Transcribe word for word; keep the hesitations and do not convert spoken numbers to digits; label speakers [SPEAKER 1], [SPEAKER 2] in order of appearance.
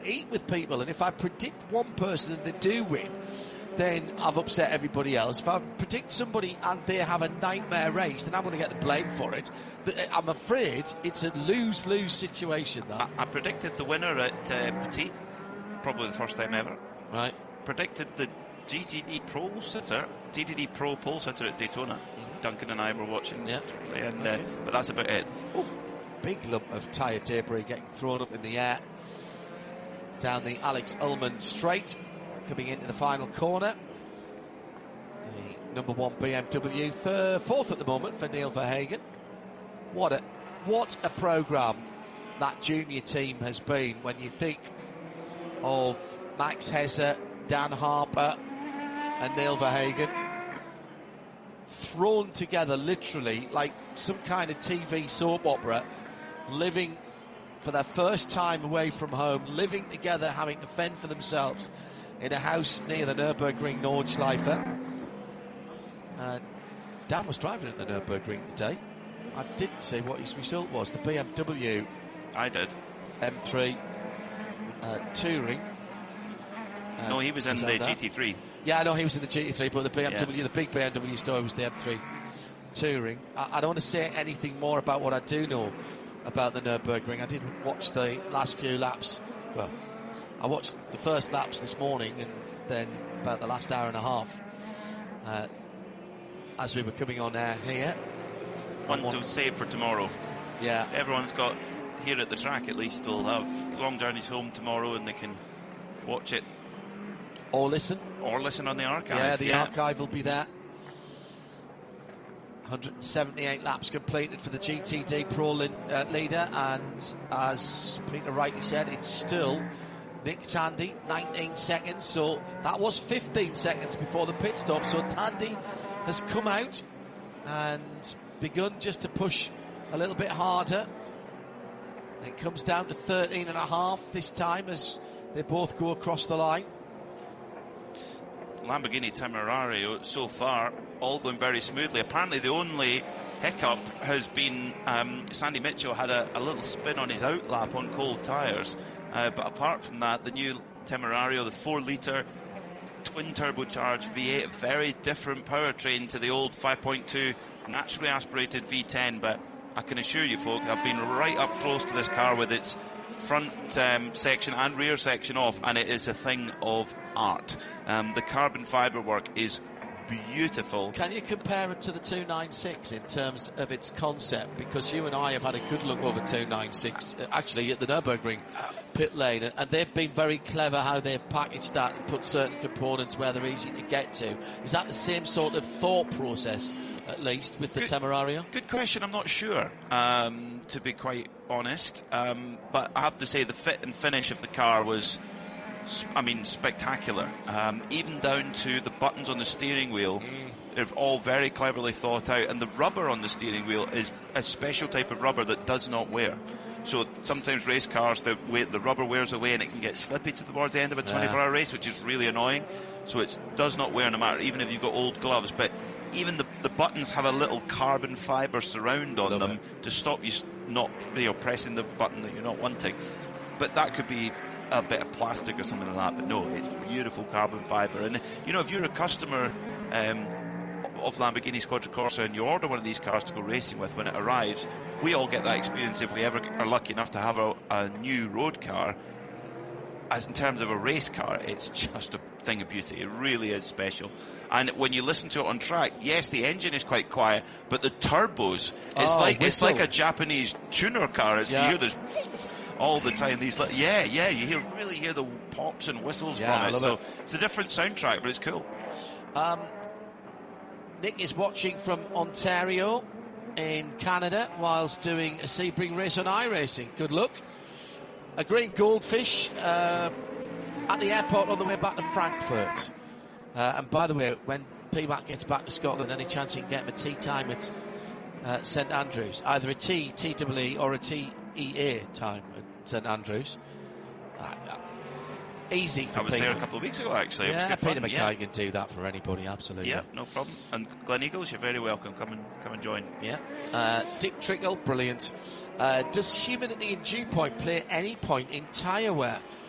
[SPEAKER 1] eat with people, and if I predict one person and they do win, then I've upset everybody else. If I predict somebody and they have a nightmare race, then I'm going to get the blame for it. I'm afraid it's a lose-lose situation. That.
[SPEAKER 2] I, I predicted the winner at uh, Petit, probably the first time ever.
[SPEAKER 1] Right.
[SPEAKER 2] Predicted the G T D Pro sitter, G T D Pro pole sitter at Daytona. Mm-hmm. Duncan and I were watching.
[SPEAKER 1] Yeah.
[SPEAKER 2] And,
[SPEAKER 1] okay.
[SPEAKER 2] uh, but that's about it.
[SPEAKER 1] Ooh, big lump of tyre debris getting thrown up in the air down the Alex Ullman straight, coming into the final corner. The number one B M W, third, fourth at the moment for Neil Verhagen. What a what a programme that junior team has been when you think of Max Hesser, Dan Harper and Neil Verhagen thrown together literally like some kind of T V soap opera, living for their first time away from home, living together, having to fend for themselves in a house near the Nürburgring Nordschleife. Uh, Dan was driving at the Nürburgring today. I didn't see what his result was. The B M W
[SPEAKER 2] I did
[SPEAKER 1] M three uh, Touring. Uh,
[SPEAKER 2] no, he was in
[SPEAKER 1] was
[SPEAKER 2] the
[SPEAKER 1] that?
[SPEAKER 2] G T three.
[SPEAKER 1] Yeah, I know he was in the G T three, but the B M W,
[SPEAKER 2] yeah.
[SPEAKER 1] the big B M W story was the M three Touring. I, I don't want to say anything more about what I do know about the Nürburgring. I did watch the last few laps. Well, I watched the first laps this morning and then about the last hour and a half uh, as we were coming on air here.
[SPEAKER 2] One to save for tomorrow.
[SPEAKER 1] Yeah.
[SPEAKER 2] Everyone's got, here at the track at least, they'll have long journeys home tomorrow and they can watch it.
[SPEAKER 1] Or listen.
[SPEAKER 2] Or listen on the archive.
[SPEAKER 1] Yeah, the
[SPEAKER 2] yeah.
[SPEAKER 1] archive will be there. one hundred seventy-eight laps completed for the G T D Pro li- uh, leader, and as Peter rightly said, it's still Nick Tandy, nineteen seconds, so that was fifteen seconds before the pit stop, so Tandy has come out and begun just to push a little bit harder. It comes down to thirteen and a half this time as they both go across the line.
[SPEAKER 2] Lamborghini Temerario so far all going very smoothly. Apparently the only hiccup has been um, Sandy Mitchell had a, a little spin on his outlap on cold tyres, uh, but apart from that, the new Temerario, the four litre twin turbocharged V eight, a very different powertrain to the old five point two naturally aspirated V ten, but I can assure you folk, I've been right up close to this car with its front um, section and rear section off, and it is a thing of art. Um, the carbon fibre work is beautiful.
[SPEAKER 1] Can you compare it to the two ninety-six in terms of its concept? Because you and I have had a good look over two ninety-six, uh, actually at the Nürburgring pit lane, and they've been very clever how they've packaged that and put certain components where they're easy to get to. Is that the same sort of thought process, at least, with the
[SPEAKER 2] good,
[SPEAKER 1] Temerario?
[SPEAKER 2] Good question, I'm not sure, um, to be quite honest. Um, but I have to say the fit and finish of the car was, I mean, spectacular. Um, even down to the buttons on the steering wheel, mm. they're all very cleverly thought out. And the rubber on the steering wheel is a special type of rubber that does not wear. So sometimes race cars, the, the rubber wears away and it can get slippy towards the end of a twenty-four hour race, which is really annoying. So it does not wear no matter, even if you've got old gloves. But even the, the buttons have a little carbon fibre surround on Love them it. to stop you not, you know, pressing the button that you're not wanting. But that could be a bit of plastic or something like that, but no, it's beautiful carbon fibre. And you know, if you're a customer um, of Lamborghini Quadricorsa and you order one of these cars to go racing with, when it arrives, we all get that experience if we ever are lucky enough to have a, a new road car. As in terms of a race car, it's just a thing of beauty. It really is special. And when you listen to it on track, yes, the engine is quite quiet, but the turbos, it's
[SPEAKER 1] oh,
[SPEAKER 2] like
[SPEAKER 1] whistle.
[SPEAKER 2] it's like a Japanese tuner car. It's,
[SPEAKER 1] yeah.
[SPEAKER 2] You hear this all the time. These, li- yeah, yeah, you hear really hear the pops and whistles
[SPEAKER 1] yeah,
[SPEAKER 2] from it.
[SPEAKER 1] I
[SPEAKER 2] So
[SPEAKER 1] it.
[SPEAKER 2] it's a different soundtrack, but it's cool.
[SPEAKER 1] Um, Nick is watching from Ontario in Canada whilst doing a Sebring race on iRacing. Good luck. A green goldfish uh, at the airport on the way back to Frankfurt. Uh, and by the way, when P MAC gets back to Scotland, any chance you can get him a tea time at uh, St Andrews? Either a T, T E E, or a T E A time at St Andrews. Uh, uh, easy for
[SPEAKER 2] I was
[SPEAKER 1] Peter.
[SPEAKER 2] there a couple of weeks ago, actually. It
[SPEAKER 1] Yeah,
[SPEAKER 2] was good
[SPEAKER 1] Peter
[SPEAKER 2] fun.
[SPEAKER 1] Mackay
[SPEAKER 2] yeah.
[SPEAKER 1] can do that for anybody, absolutely.
[SPEAKER 2] Yeah, no problem. And Glen Eagles, you're very welcome. Come and come and join.
[SPEAKER 1] Yeah. Uh, Dick Trickle, brilliant. Uh, does humidity in dew point play any point in tyre wear?